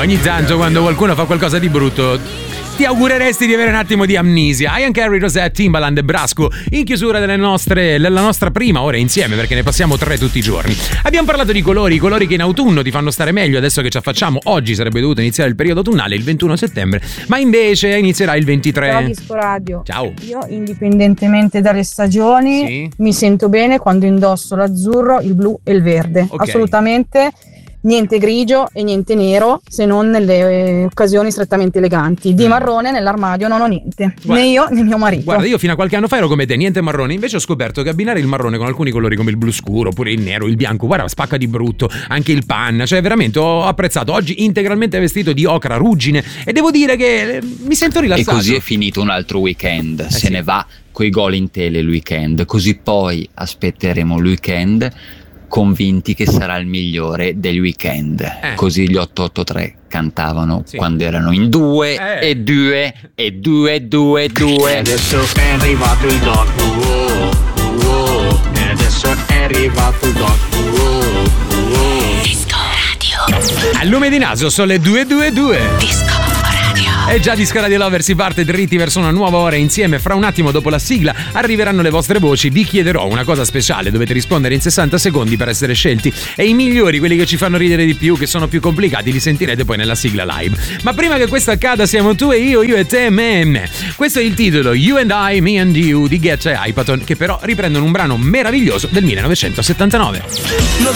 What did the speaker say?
ogni tanto quando qualcuno fa qualcosa di brutto ti augureresti di avere un attimo di amnesia. Ian Carey, Rosette, Timbaland e Brasco in chiusura della nostra prima ora insieme, perché ne passiamo 3 tutti i giorni. Abbiamo parlato di colori che in autunno ti fanno stare meglio. Adesso che ci affacciamo, oggi sarebbe dovuto iniziare il periodo autunnale il 21 settembre, ma invece inizierà il 23. Ciao Disco Radio. Ciao. Io, indipendentemente dalle stagioni, Sì. mi sento bene quando indosso l'azzurro, il blu e il verde. Ok. Assolutamente niente grigio e niente nero, se non nelle occasioni strettamente eleganti. Di marrone nell'armadio non ho niente, Guarda- né io né mio marito. Guarda, io fino a qualche anno fa ero come te, niente marrone. Invece ho scoperto che abbinare il marrone con alcuni colori come il blu scuro, oppure il nero, il bianco, guarda, spacca di brutto. Anche il panna, cioè veramente ho apprezzato. Oggi integralmente vestito di ocra ruggine e devo dire che mi sento rilassato. E così è finito un altro weekend, se sì. ne va coi gol in tele il weekend, così poi aspetteremo il weekend convinti che sarà il migliore del weekend. Così gli 883 cantavano quando erano in 2 e 2 e 2 2 2. Adesso è arrivato il doc, e adesso è arrivato il doc. Disco Radio. A lume di naso sono le 222. Disco Radio. E già Disco Radio Lover si parte dritti verso una nuova ora insieme. Fra un attimo dopo la sigla arriveranno le vostre voci. Vi chiederò una cosa speciale, dovete rispondere in 60 secondi per essere scelti. E i migliori, quelli che ci fanno ridere di più, che sono più complicati, li sentirete poi nella sigla live. Ma prima che questo accada siamo tu e io e te, me. Questo è il titolo You and I, Me and You di Getcha e Hypaton, che però riprendono un brano meraviglioso del 1979.